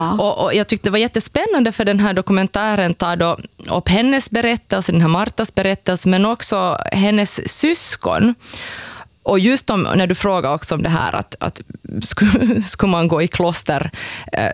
Och jag tyckte det var jättespännande, för den här dokumentären tar då upp hennes berättelse, den här Martas berättelse, men också hennes syskon. Och just när du frågar också om det här att skulle man gå i kloster